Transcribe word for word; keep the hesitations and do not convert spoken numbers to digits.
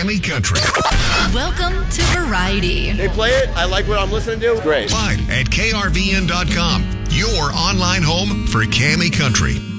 Cammy Country. Welcome to Variety. They play it. I like what I'm listening to. Great. Live at K R V N dot com, your online home for Cammy Country.